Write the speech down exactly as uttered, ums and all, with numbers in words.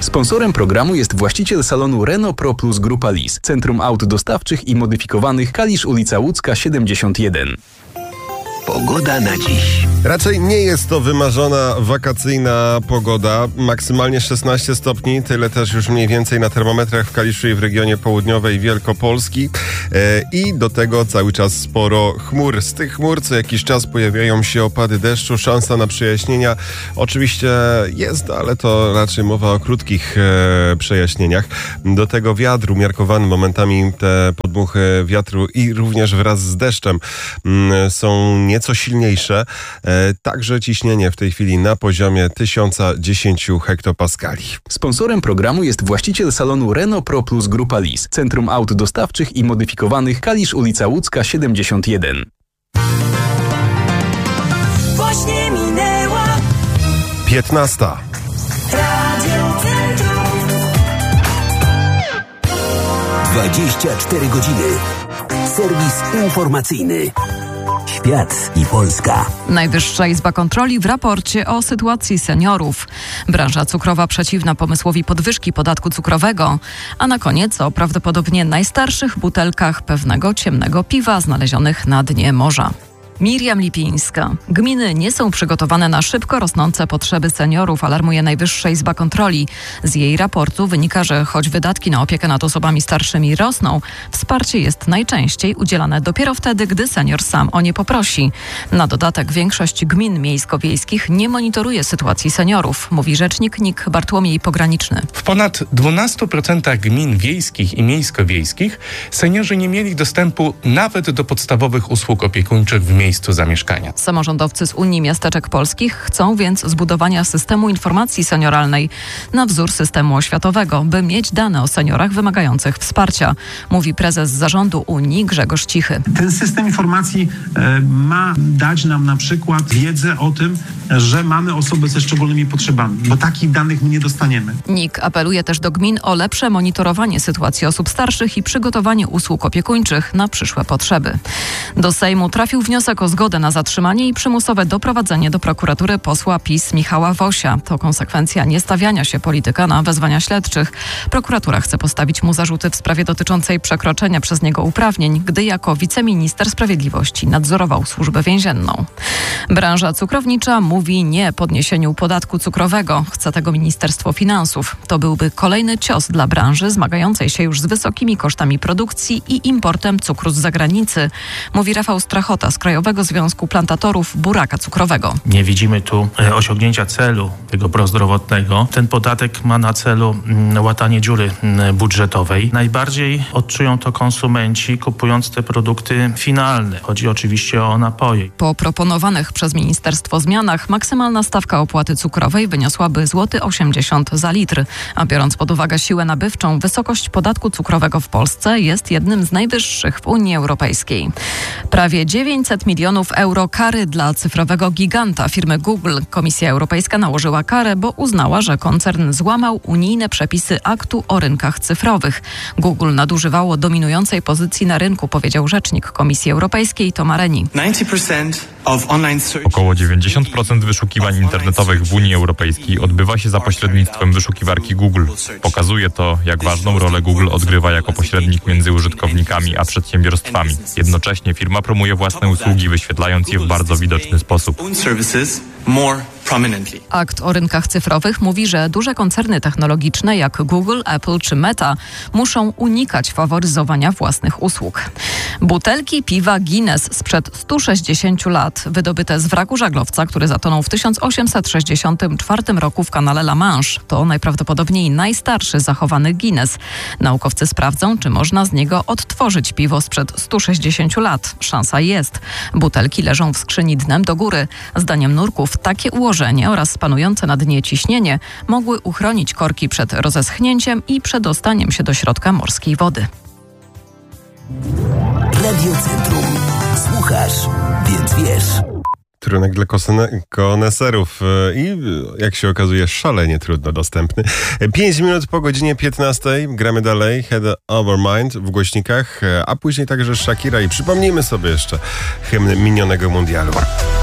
Sponsorem programu jest właściciel salonu Renault Pro Plus Grupa Lis, Centrum Aut Dostawczych i Modyfikowanych, Kalisz, ulica Łódzka siedemdziesiąt jeden. Pogoda na dziś. Raczej nie jest to wymarzona wakacyjna pogoda. Maksymalnie szesnaście stopni, tyle też już mniej więcej na termometrach w Kaliszu i w regionie południowej Wielkopolski. E, I do tego cały czas sporo chmur. Z tych chmur co jakiś czas pojawiają się opady deszczu, szansa na przejaśnienia oczywiście jest, ale to raczej mowa o krótkich e, przejaśnieniach. Do tego wiatr umiarkowany, momentami te podmuchy wiatru i również wraz z deszczem m, są nieco silniejsze. E, także ciśnienie w tej chwili na poziomie tysiąc dziesięć hektopaskali. Sponsorem programu jest właściciel salonu Renault Pro Plus Grupa Lis, Centrum Aut Dostawczych i Modyfikowanych, Kalisz, ulica Łódzka siedemdziesiąt jeden. Właśnie minęła piętnasta. Radio Centrum. dwadzieścia cztery godziny. Serwis informacyjny. Świat i Polska. Najwyższa Izba Kontroli w raporcie o sytuacji seniorów. Branża cukrowa przeciwna pomysłowi podwyżki podatku cukrowego. A na koniec o prawdopodobnie najstarszych butelkach pewnego ciemnego piwa znalezionych na dnie morza. Miriam Lipińska. Gminy nie są przygotowane na szybko rosnące potrzeby seniorów, alarmuje Najwyższa Izba Kontroli. Z jej raportu wynika, że choć wydatki na opiekę nad osobami starszymi rosną, wsparcie jest najczęściej udzielane dopiero wtedy, gdy senior sam o nie poprosi. Na dodatek większość gmin miejsko-wiejskich nie monitoruje sytuacji seniorów, mówi rzecznik N I K Bartłomiej Pograniczny. W ponad dwunastu procentach gmin wiejskich i miejsko-wiejskich seniorzy nie mieli dostępu nawet do podstawowych usług opiekuńczych w miejscu zamieszkania. Samorządowcy z Unii Miasteczek Polskich chcą więc zbudowania systemu informacji senioralnej na wzór systemu oświatowego, by mieć dane o seniorach wymagających wsparcia, mówi prezes zarządu Unii Grzegorz Cichy. Ten system informacji e, ma dać nam na przykład wiedzę o tym, że mamy osoby ze szczególnymi potrzebami, bo takich danych my nie dostaniemy. N I K apeluje też do gmin o lepsze monitorowanie sytuacji osób starszych i przygotowanie usług opiekuńczych na przyszłe potrzeby. Do Sejmu trafił wniosek o zgodę na zatrzymanie i przymusowe doprowadzenie do prokuratury posła PiS Michała Wosia. To konsekwencja niestawiania się polityka na wezwania śledczych. Prokuratura chce postawić mu zarzuty w sprawie dotyczącej przekroczenia przez niego uprawnień, gdy jako wiceminister sprawiedliwości nadzorował służbę więzienną. Branża cukrownicza mówi nie podniesieniu podatku cukrowego. Chce tego Ministerstwo Finansów. To byłby kolejny cios dla branży zmagającej się już z wysokimi kosztami produkcji i importem cukru z zagranicy, mówi Rafał Strachota z Krajowego Związku Plantatorów Buraka Cukrowego. Nie widzimy tu osiągnięcia celu tego prozdrowotnego. Ten podatek ma na celu łatanie dziury budżetowej. Najbardziej odczują to konsumenci kupując te produkty finalne. Chodzi oczywiście o napoje. Po proponowanych przez ministerstwo zmianach maksymalna stawka opłaty cukrowej wyniosłaby złoty osiemdziesiąt za litr, a biorąc pod uwagę siłę nabywczą, wysokość podatku cukrowego w Polsce jest jednym z najwyższych w Unii Europejskiej. Prawie dziewięćset milionów euro kary dla cyfrowego giganta firmy Google. Komisja Europejska nałożyła karę, bo uznała, że koncern złamał unijne przepisy aktu o rynkach cyfrowych. Google nadużywało dominującej pozycji na rynku, powiedział rzecznik Komisji Europejskiej Tom Reni. Około dziewięćdziesiąt procent wyszukiwań internetowych w Unii Europejskiej odbywa się za pośrednictwem wyszukiwarki Google. Pokazuje to, jak ważną rolę Google odgrywa jako pośrednik między użytkownikami a przedsiębiorstwami. Jednocześnie firma promuje własne usługi, wyświetlając je w bardzo widoczny sposób. Akt o rynkach cyfrowych mówi, że duże koncerny technologiczne jak Google, Apple czy Meta muszą unikać faworyzowania własnych usług. Butelki piwa Guinness sprzed stu sześćdziesięciu lat, wydobyte z wraku żaglowca, który zatonął w tysiąc osiemset sześćdziesiątym czwartym roku w kanale La Manche. To najprawdopodobniej najstarszy zachowany Guinness. Naukowcy sprawdzą, czy można z niego odtworzyć piwo sprzed stu sześćdziesięciu lat. Szansa jest. Butelki leżą w skrzyni dnem do góry. Zdaniem nurków takie ułożenie oraz panujące na dnie ciśnienie mogły uchronić korki przed rozeschnięciem i przedostaniem się do środka morskiej wody. Radio Centrum. Słuchasz, więc wiesz. Trunek dla koneserów i, jak się okazuje, szalenie trudno dostępny. Pięć minut po godzinie piętnastej gramy dalej Head Over Mind w głośnikach, a później także Shakira i przypomnijmy sobie jeszcze hymn minionego mundialu.